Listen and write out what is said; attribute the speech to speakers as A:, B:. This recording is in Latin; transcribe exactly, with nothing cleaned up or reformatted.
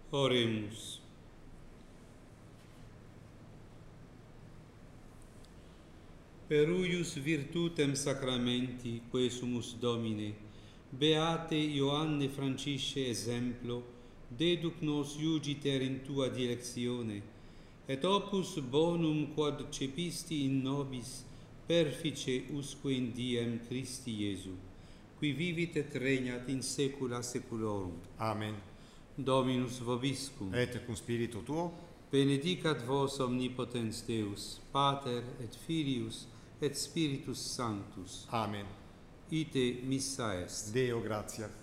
A: Oremus. Per uius virtutem sacramenti quesumus Domine, beate Ioanne Francisce exemplo, deduc nos iugiter in tua directione, et opus bonum quod cepisti in nobis, perfice usque in diem Christi Iesu, qui vivit et regnat in saecula saeculorum.
B: Amen.
A: Dominus vobiscum.
B: Et cum spiritu tuo.
A: Benedicat vos omnipotens Deus, Pater et Filius et Spiritus Sanctus.
B: Amen.
A: Ite missa est.
B: Deo gratias.